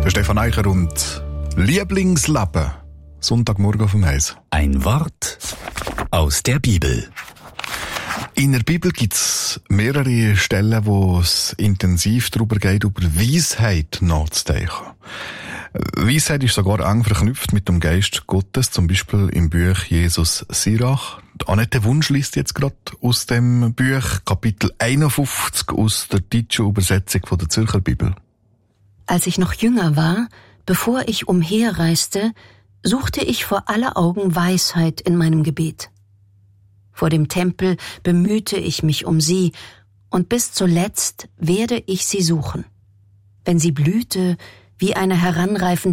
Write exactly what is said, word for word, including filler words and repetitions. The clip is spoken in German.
Stefan Eicher und Lieblingsleben. Sonntagmorgen auf dem Eis. Ein Wort aus der Bibel. In der Bibel gibt es mehrere Stellen, wo es intensiv darüber geht, über Weisheit nachzudenken. Weisheit ist sogar eng verknüpft mit dem Geist Gottes, zum Beispiel im Buch Jesus Sirach. Annette Wunsch liest jetzt gerade aus dem Buch Kapitel einundfünfzig aus der deutschen Übersetzung von der Zürcher Bibel. Als ich noch jünger war, bevor ich umherreiste, suchte ich vor aller Augen Weisheit in meinem Gebet. Vor dem Tempel bemühte ich mich um sie, und bis zuletzt werde ich sie suchen. Wenn sie blühte wie eine heranreifende